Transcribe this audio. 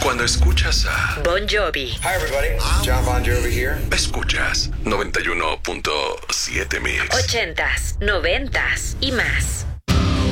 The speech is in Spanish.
Cuando escuchas a Bon Jovi. Hi everybody, John Bon Jovi here. Escuchas 91.7 Mix. 80s, 90s y más.